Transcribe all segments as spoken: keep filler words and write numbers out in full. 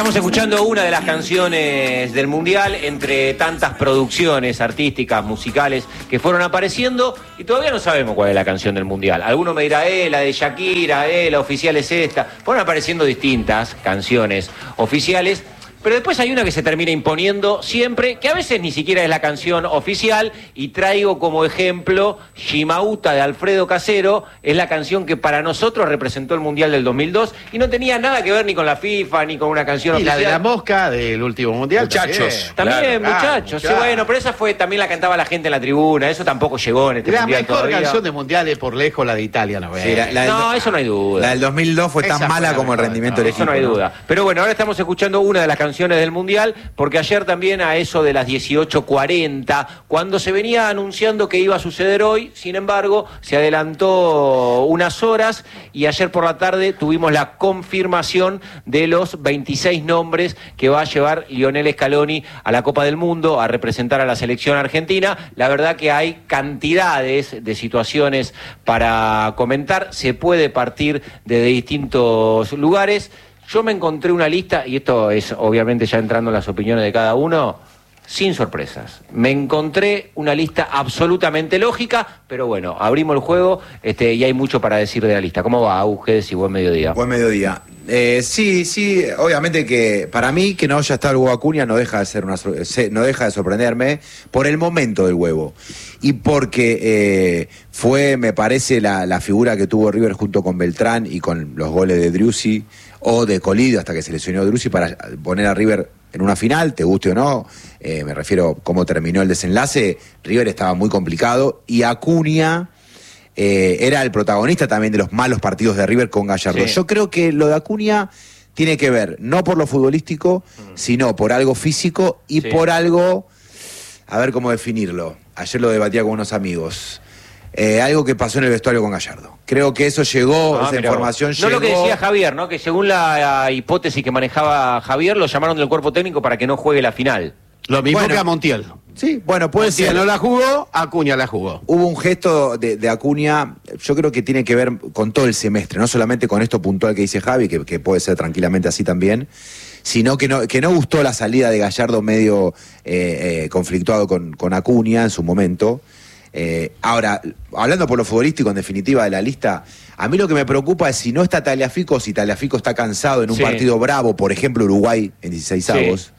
Estamos escuchando una de las canciones del Mundial entre tantas producciones artísticas, musicales que fueron apareciendo y todavía no sabemos cuál es la canción del Mundial. Alguno me dirá, eh, la de Shakira, eh, la oficial es esta. Fueron apareciendo distintas canciones oficiales, pero después hay una que se termina imponiendo siempre, que a veces ni siquiera es la canción oficial, y traigo como ejemplo Shimauta de Alfredo Casero, es la canción que para nosotros representó el Mundial del dos mil dos y no tenía nada que ver ni con la FIFA ni con una canción y oficial. Y la de la mosca del último Mundial. Muchachos. También, también claro. muchachos. Ah, sí, bueno, pero esa fue, también la cantaba la gente en la tribuna, eso tampoco llegó en este la Mundial todavía. La mejor canción de Mundial es por lejos la de Italia, ¿no? Sí, la, la no, eso no hay duda. La del dos mil dos fue esa tan mala fue como el rendimiento no, del equipo. Eso no hay duda. Pero bueno, ahora estamos escuchando una de las canciones del Mundial, porque ayer también a eso de las dieciocho cuarenta, cuando se venía anunciando que iba a suceder hoy, sin embargo, se adelantó unas horas y ayer por la tarde tuvimos la confirmación de los veintiséis nombres que va a llevar Lionel Scaloni a la Copa del Mundo, a representar a la selección argentina. La verdad que hay cantidades de situaciones para comentar, se puede partir de distintos lugares. Yo me encontré una lista, y esto es obviamente ya entrando en las opiniones de cada uno, sin sorpresas. Me encontré una lista absolutamente lógica, pero bueno, abrimos el juego este, y hay mucho para decir de la lista. ¿Cómo va, Ugedes, y buen mediodía? Buen mediodía. Eh, sí, sí, obviamente que para mí que no haya estado el huevo Acuña no deja de ser una no deja de sorprenderme por el momento del huevo y porque eh, fue, me parece, la, la figura que tuvo River junto con Beltrán y con los goles de Driussi o de Colidio hasta que se lesionó Driussi para poner a River en una final, te guste o no, eh, me refiero a cómo terminó el desenlace. River estaba muy complicado y Acuña eh, era el protagonista también de los malos partidos de River con Gallardo. Sí. Yo creo que lo de Acuña tiene que ver no por lo futbolístico, mm. sino por algo físico y sí. por algo, a ver cómo definirlo. Ayer lo debatía con unos amigos. Eh, algo que pasó en el vestuario con Gallardo. Creo que eso llegó, ah, esa información llegó. No lo que decía Javier, ¿no? Que según la, la hipótesis que manejaba Javier, lo llamaron del cuerpo técnico para que no juegue la final. Lo mismo bueno, que a Montiel. Sí, bueno, puede Montiel ser. no la jugó, Acuña la jugó. Hubo un gesto de, de Acuña, yo creo que tiene que ver con todo el semestre, no solamente con esto puntual que dice Javi, que, que puede ser tranquilamente así también, sino que no, que no gustó la salida de Gallardo medio eh, eh, conflictuado con, con Acuña en su momento. Eh, ahora, hablando por lo futbolístico, en definitiva, de la lista, a mí lo que me preocupa es si no está Tagliafico, si Tagliafico está cansado en un sí. partido bravo, por ejemplo, Uruguay en dieciseisavos. Sí.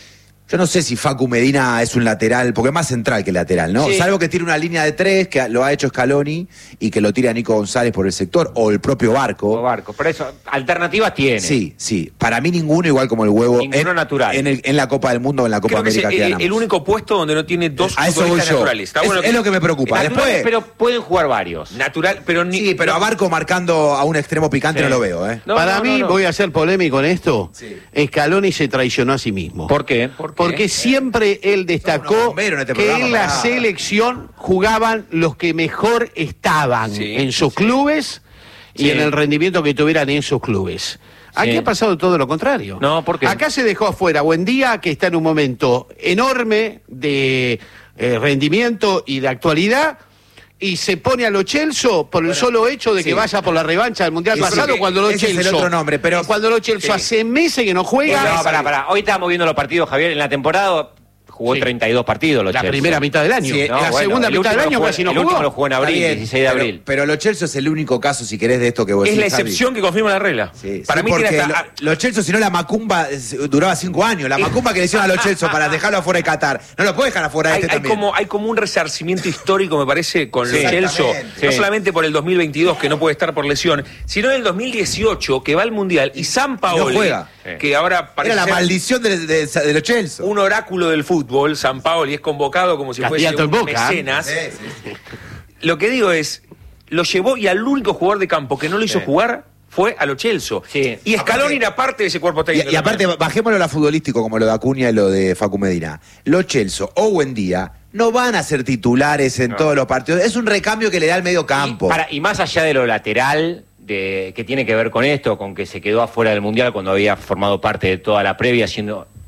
Yo no sé si Facu Medina es un lateral, porque es más central que lateral, ¿no? Sí. Salvo que tire una línea de tres, que lo ha hecho Scaloni, y que lo tire a Nico González por el sector, o el propio Barco. O Barco, por eso, alternativas tiene. Sí, sí. Para mí ninguno, igual como el huevo. Ninguno en, natural. En, el, en la Copa del Mundo o en la Copa Creo América que que es ganamos. el único puesto donde no tiene dos futbolistas naturales. Está es, bueno es que... lo que me preocupa. Después, pero pueden jugar varios. Natural, pero ni... Sí, pero a Barco marcando a un extremo picante sí. no lo veo, ¿eh? No, Para no, mí, no, no. voy a ser polémico en esto, sí. Scaloni se traicionó a sí mismo. ¿Por qué? ¿Por qué? Porque siempre él destacó en este que en la selección jugaban los que mejor estaban sí, en sus sí. clubes y sí. en el rendimiento que tuvieran en sus clubes. Aquí sí. ha pasado todo lo contrario. No, ¿por qué? Acá se dejó afuera Buendía, que está en un momento enorme de eh, rendimiento y de actualidad, y se pone a Lo Celso por el bueno, solo hecho de sí. que vaya por la revancha del Mundial Eso pasado, que, cuando Lo Celso... Es el otro nombre, pero... Cuando Lo Celso sí. hace meses que no juega... No, pará, pará. Hoy estábamos viendo los partidos, Javier, en la temporada... Jugó sí. treinta y dos partidos Lo La Celso. primera mitad del año. Sí, no, la bueno, segunda mitad del año casi no jugó. El último lo jugó en abril, bien, dieciséis de abril. Pero, pero Lo Celso es el único caso, si querés, de esto que vos es decís, la excepción Javi. que confirma la regla. Sí, para sí, mí porque tiene hasta... Lo, Lo Celso, si no la macumba duraba cinco años. La macumba que le hicieron a Lo Celso para dejarlo afuera de Qatar. No lo puede dejar afuera de hay, este hay también. Como, hay como un resarcimiento histórico, me parece, con sí, Lo Celso. Sí. No solamente por el dos mil veintidós, que no puede estar por lesión, sino en el dos mil dieciocho, que va al Mundial, y Sampaoli, no juega. que ahora parece Era la maldición de, de, de Lo Celso. Un oráculo del fútbol. Sampaoli es convocado como si fuese un mecenas. Sí, sí, sí. Lo que digo es, lo llevó y al único jugador de campo que no lo hizo sí. jugar fue a Lo Celso. Sí. Y Scaloni era parte de ese cuerpo técnico. Y, y aparte, bajémoslo a lo futbolístico, como lo de Acuña y lo de Facu Medina. Lo Celso o Buendía no van a ser titulares en no. todos los partidos. Es un recambio que le da al medio campo. Y, para, y más allá de lo lateral, de, que tiene que ver con esto, con que se quedó afuera del Mundial cuando había formado parte de toda la previa, siendo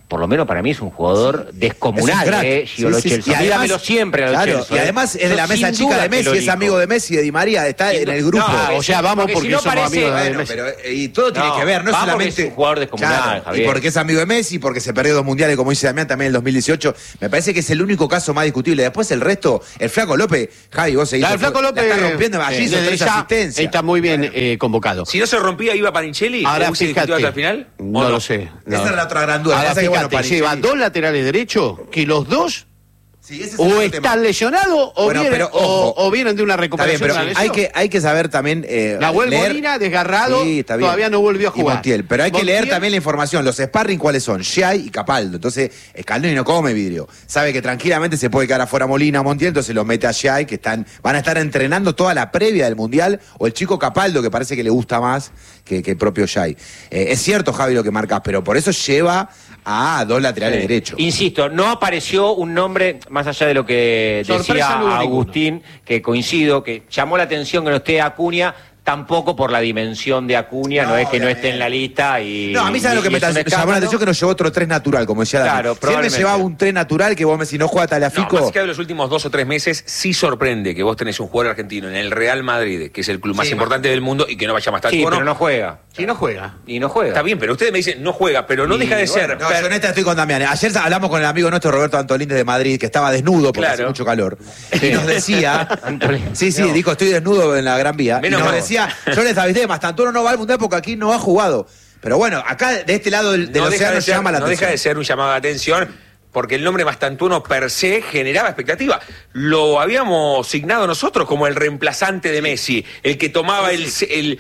por lo menos para mí es un jugador sí. descomunal, eh, Gio Lo Celso. Y dígamelo siempre, claro, Celso, y además es de la mesa chica de Messi, es amigo de Messi, de Di María, está en el grupo. No, o sea, vamos porque, porque si no somos parece, amigos de bueno, Messi. Pero, y todo tiene no, que ver, no es solamente es un jugador descomunal, claro, Javier. Y porque es amigo de Messi, porque se perdió dos mundiales, como dice Damián, también en el dos mil dieciocho. Me parece que es el único caso más discutible. Después el resto, el Flaco López, Javi, vos seguís. El Flaco López la está rompiendo allí, son tres asistencias. Está muy bien eh, convocado. Si no se rompía, iba Panichelli. Ahora fíjate, hasta el final. No lo sé. Esa es la otra gran duda. Ahora fíjate, lleva dos laterales derechos que los dos sí, ese es o están tema. lesionados o, bueno, vienen, o, o vienen de una recuperación. Bien, pero hay que, hay que saber también. Eh, Nahuel leer... Molina, desgarrado, sí, todavía no volvió a jugar. Montiel, pero hay Montiel... que leer también la información. Los sparring, ¿cuáles son? Giai y Capaldo. Entonces, Scaloni no come vidrio. Sabe que tranquilamente se puede quedar afuera Molina o Montiel, entonces lo mete a Giai, que están, van a estar entrenando toda la previa del Mundial, o el chico Capaldo, que parece que le gusta más que, que el propio Giai. Eh, es cierto, Javi, lo que marcas, pero por eso lleva a dos laterales sí. derechos. Insisto, no apareció un nombre, más allá de lo que Sorpresa decía no Agustín, que coincido, que llamó la atención que no esté Acuña, tampoco por la dimensión de Acuña, no, no es que no esté en la lista y... No, a mí sabe lo que me llamó la atención, que nos llevó otro tres natural, como decía Dani. Claro, si él me llevaba un tres natural, que vos me si no juega Tagliafico... No, más que de los últimos dos o tres meses, sí sorprende que vos tenés un jugador argentino en el Real Madrid, que es el club más sí, importante del mundo, y que no vaya más tarde. Sí, pero no juega. Sí, no juega. Y no juega. Está bien, pero ustedes me dicen, no juega, pero no y deja de bueno, ser... No, pero... yo en esta estoy con Damián. Ayer hablamos con el amigo nuestro Roberto Antolín de Madrid, que estaba desnudo porque claro. hace mucho calor. Y nos decía... sí, sí, no. dijo, estoy desnudo en la Gran Vía. Menos y nos mal. decía, yo les avisé, Mastantuono no va al Mundial porque aquí no ha jugado. Pero bueno, acá de este lado del, del no océano de ser, llama la no atención. No deja de ser un llamado de atención, porque el nombre Mastantuono per se generaba expectativa. Lo habíamos signado nosotros como el reemplazante de Messi, el que tomaba el, el,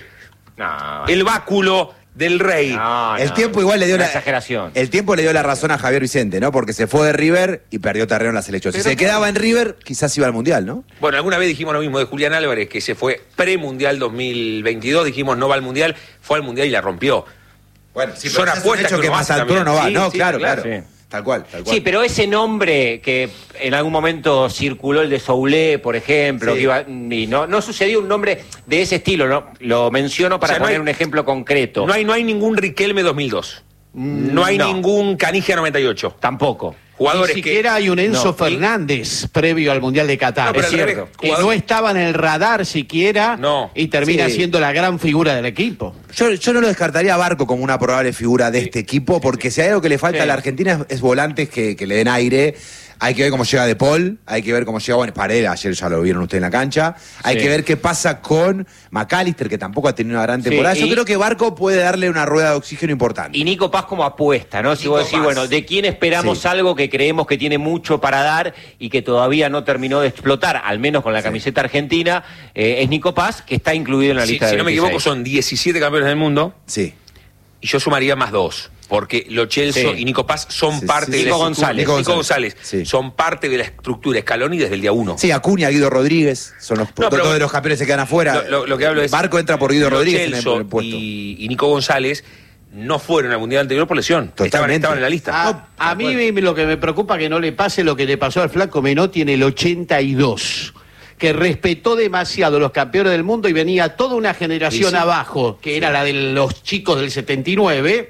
no. el báculo del rey. No, el no, tiempo igual le dio la exageración. El tiempo le dio la razón a Javier Vicente, ¿no? Porque se fue de River y perdió terreno en la selección. Pero si se quedaba en River, quizás iba al Mundial, ¿no? Bueno, alguna vez dijimos lo mismo de Julián Álvarez, que se fue pre-Mundial dos mil veintidós, dijimos no va al Mundial, fue al Mundial y la rompió. Bueno, sí, son apuestas que, que más altura no va, sí, ¿no? Sí, claro, claro. claro. Sí. Tal cual, tal cual. Sí, pero ese nombre que en algún momento circuló, el de Soulé, por ejemplo, sí. que iba, y no, no sucedió un nombre de ese estilo, ¿no? Lo menciono para o sea, poner no hay, un ejemplo concreto. No hay, no hay ningún Riquelme dos mil dos. No hay no. ningún Canigia noventa y ocho. Tampoco. Jugadores Ni siquiera que... hay un Enzo no, Fernández y... previo al Mundial de Qatar. No, es cierto. Que jugador... no estaba en el radar siquiera no. y termina sí. siendo la gran figura del equipo. Yo, yo no lo descartaría a Barco como una probable figura de sí. este equipo, porque si hay algo que le falta sí. a la Argentina es, es volantes que, que le den aire. Hay que ver cómo llega De Paul, hay que ver cómo llega, bueno, Paredes, ayer ya lo vieron ustedes en la cancha. Hay sí. que ver qué pasa con McAllister, que tampoco ha tenido una gran temporada. Sí, Yo y... creo que Barco puede darle una rueda de oxígeno importante. Y Nico Paz como apuesta, ¿no? Si Nico vos decís, Paz. bueno, ¿de quién esperamos sí. algo que creemos que tiene mucho para dar y que todavía no terminó de explotar, al menos con la sí. camiseta argentina? Eh, es Nico Paz, que está incluido en la sí, lista si de Si no me equivoco, son diecisiete campeones del mundo. Sí. Y yo sumaría más dos. Porque Lo Celso sí. y Nico Paz son sí, parte sí, sí. Nico de la González. Nico González, Nico González sí. son parte de la estructura Scaloni desde el día uno. Sí, Acuña, Guido Rodríguez, son los no, todos los campeones se quedan afuera. Lo, lo, lo que hablo es Barco entra por Guido Lo Rodríguez Celso en el, puesto. Y, y Nico González no fueron al Mundial anterior por lesión. Estaban, estaban en la lista. A, no, a mí me, lo que me preocupa que no le pase lo que le pasó al Flaco Menotti en el ochenta y dos. Que respetó demasiado los campeones del mundo y venía toda una generación sí, sí. abajo, que sí. era la de los chicos del setenta y nueve.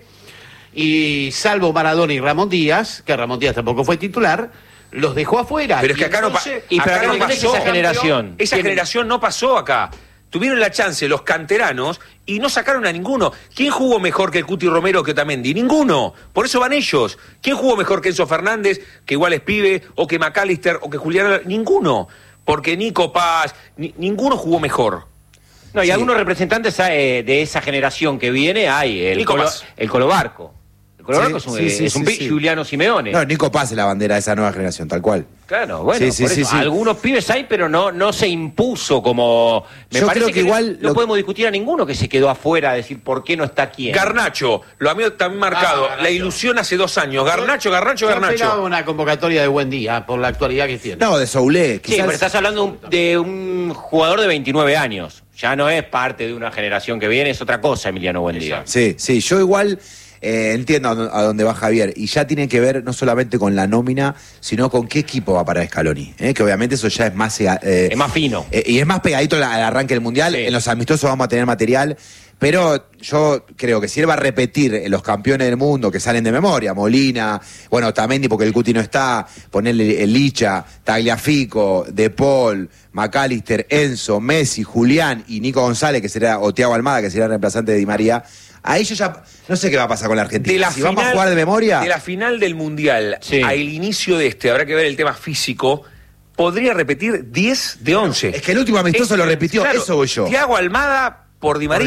Y salvo Maradona y Ramón Díaz, que Ramón Díaz tampoco fue titular, los dejó afuera. Pero es que acá no, pa y acá acá no pasó esa generación. Esa generación no pasó acá. Tuvieron la chance los canteranos y no sacaron a ninguno. ¿Quién jugó mejor que el Cuti Romero o que Otamendi? Ninguno. Por eso van ellos. ¿Quién jugó mejor que Enzo Fernández, que igual es pibe, o que McAllister, o que Julián? Ninguno. Porque Nico Paz, ni, ninguno jugó mejor. No, y sí. algunos representantes eh, de esa generación que viene hay. El, Colo, el Colobarco. Colobarco sí, es un, sí, sí, es un sí, sí. Juliano Simeone. No, Nico Paz es la bandera de esa nueva generación, tal cual. Claro, bueno, sí, sí, por sí, eso, sí. algunos pibes hay, pero no, no se impuso como... Me Yo parece creo que, que igual... No lo... podemos discutir a ninguno que se quedó afuera, decir por qué no está quién. Garnacho, lo había también marcado, ah, la ilusión hace dos años. Garnacho, Garnacho, Yo Garnacho. Yo una convocatoria de buen día, por la actualidad que tiene. No, de Soulé, quizás... Sí, pero estás hablando de un jugador de veintinueve años. Ya no es parte de una generación que viene, es otra cosa, Emiliano Buendía. Sí, sí, yo igual... Eh, entiendo a dónde va Javier, y ya tiene que ver no solamente con la nómina, sino con qué equipo va para Scaloni, ¿eh? Que obviamente eso ya es más... Eh, es más fino. Eh, y es más pegadito al, al arranque del Mundial, sí. En los amistosos vamos a tener material, Pero yo creo que si él va a repetir los campeones del mundo que salen de memoria, Molina, bueno, Otamendi porque el Cuti no está, ponerle el Licha, Tagliafico, De Paul, McAllister, Enzo, Messi, Julián y Nico González, que será, o Thiago Almada, que será el reemplazante de Di María. Ahí yo ya no sé qué va a pasar con la Argentina. De la si final, vamos a jugar de memoria. De la final del Mundial sí. al inicio de este, habrá que ver el tema físico. Podría repetir diez de once. Es que el último amistoso es, lo repitió, claro, eso voy yo. Thiago Almada por Di María.